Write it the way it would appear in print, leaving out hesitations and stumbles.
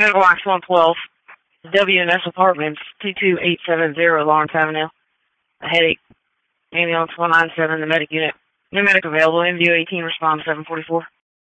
Medical Box 112, WNS Apartments, 22870 Lawrence Avenue. A headache. Ambulance 197, the medic unit. No medic available. MDO 18, respond 744.